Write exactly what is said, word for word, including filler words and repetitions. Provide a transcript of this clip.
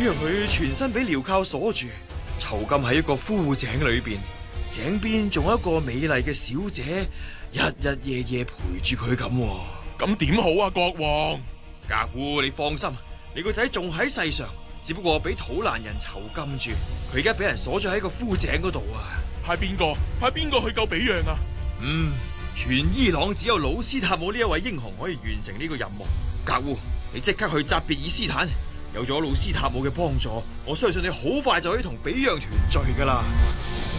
讓佢全身俾鐐銬鎖住，囚禁喺一個枯井裏邊。井邊仲有一個美麗嘅小姐，日日夜夜陪住佢咁。 咁點好啊，國王？ 格夫，你放心，你個仔仲喺世上，只不過俾土蘭人囚禁住，佢而家俾人鎖咗喺個枯井嗰度啊！ 派邊個？派邊個去救比讓啊？ 嗯，全伊朗只有魯斯塔姆呢一位英雄可以完成呢個任務。格夫，你即刻去扎別爾斯坦，有咗魯斯塔姆嘅幫助，我相信你好快就可以同比讓團聚噶啦。